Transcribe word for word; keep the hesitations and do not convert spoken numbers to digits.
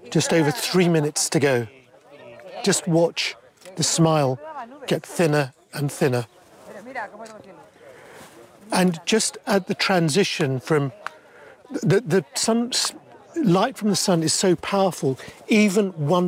Just over three minutes to go. Just watch the smile get thinner and thinner. And just at the transition from the, the sun, light from the sun is so powerful, even one